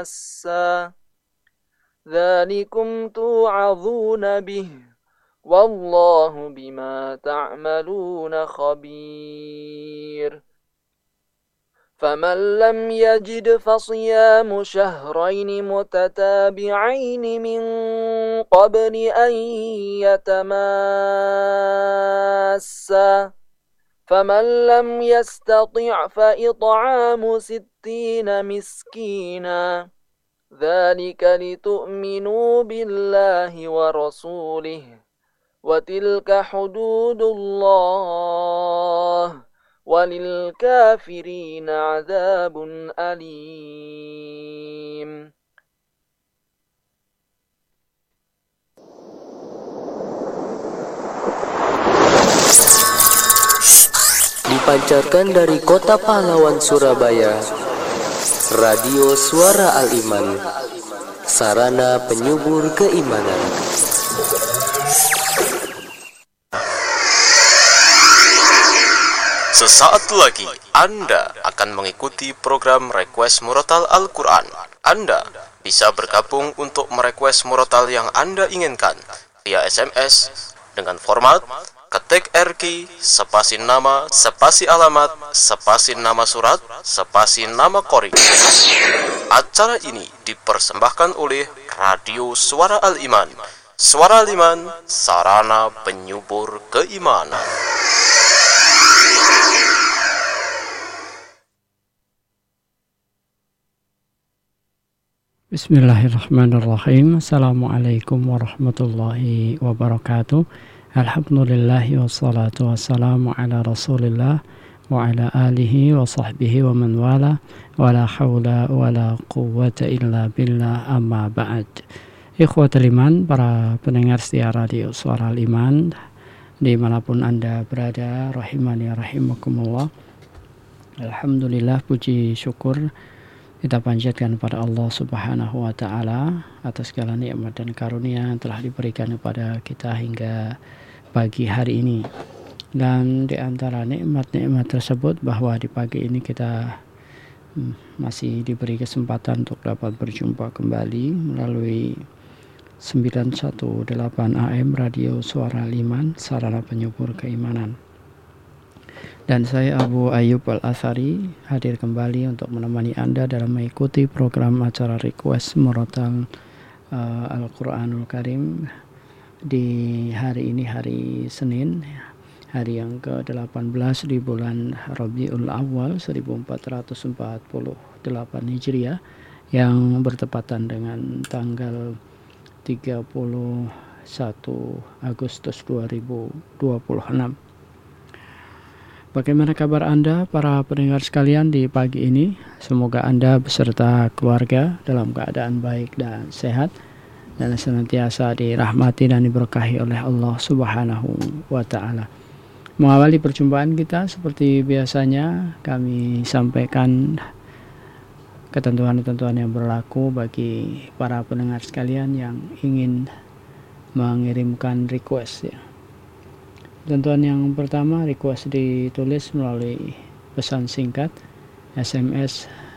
ذلكم توعظون به والله بما تعملون خبير فمن لم يجد فصيام شهرين متتابعين من قبل أن يتماسا فمن لم يستطع فإطعام 60 مسكينا ذلك لتؤمنوا بالله ورسوله وتلك حدود الله وللكافرين عذاب أليم. Dipancarkan dari Kota Pahlawan Surabaya, Radio Suara Al-Iman, sarana penyubur keimanan. Sesaat lagi Anda akan mengikuti program Request Murotal Al-Quran. Anda bisa bergabung untuk merequest murotal yang Anda inginkan via SMS dengan format ketik RQ, spasi nama, spasi alamat, spasi nama surat, spasi nama qori. Acara ini dipersembahkan oleh Radio Suara Al-Iman. Suara Al-Iman, sarana penyubur keimanan. Bismillahirrahmanirrahim. Assalamualaikum warahmatullahi wabarakatuh. Alhamdulillahi wassalatu wassalamu ala rasulillah wa ala alihi wa sahbihi wa man wala wa la hawla wa la quwwata illa billah amma ba'd. Ikhwatul iman, para pendengar setia Radio Suara Al-Iman dimanapun Anda berada, rahimani rahimakumullah. Alhamdulillah, puji syukur kita panjatkan kepada Allah Subhanahu wa Ta'ala atas segala nikmat dan karunia yang telah diberikan kepada kita hingga pagi hari ini. Dan di antara nikmat-nikmat tersebut bahwa di pagi ini kita masih diberi kesempatan untuk dapat berjumpa kembali melalui 918 AM Radio Suara Al-Iman, sarana penyubur keimanan. Dan saya Abu Ayyub Al-Athari hadir kembali untuk menemani Anda dalam mengikuti program acara Request Murotal Al-Quranul Karim di hari ini, hari Senin, hari yang ke-18 di bulan Rabiul Awal 1448 Hijriah, yang bertepatan dengan tanggal 31 Agustus 2026. Bagaimana kabar Anda, para pendengar sekalian, di pagi ini? Semoga Anda beserta keluarga dalam keadaan baik dan sehat, dan senantiasa dirahmati dan diberkahi oleh Allah Subhanahu wa Ta'ala. Mengawali perjumpaan kita, seperti biasanya kami sampaikan ketentuan-ketentuan yang berlaku bagi para pendengar sekalian yang ingin mengirimkan request, ya. Tentuan yang pertama, request ditulis melalui pesan singkat SMS